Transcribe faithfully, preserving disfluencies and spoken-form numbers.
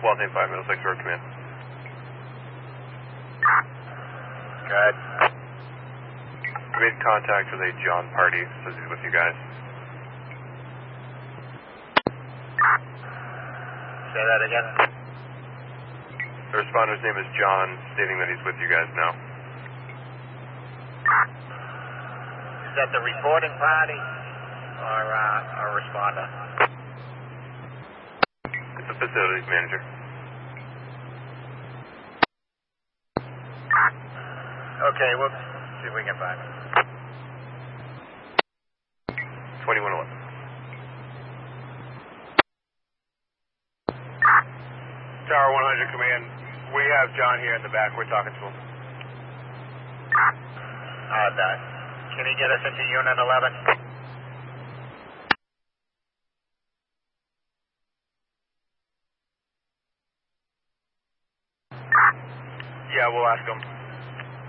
Well, name five, Middlesex Road Command. Good. We made contact with a John Party, says he's with you guys. Say that again. The responder's name is John, stating that he's with you guys now. Is that the reporting party or uh, a responder? It's the facilities manager. Okay, we'll see if we can find him. twenty-one eleven. Tower one hundred Command, we have John here in the back. We're talking to him. Uh, that. Can he get us into Unit eleven? Yeah, we'll ask him.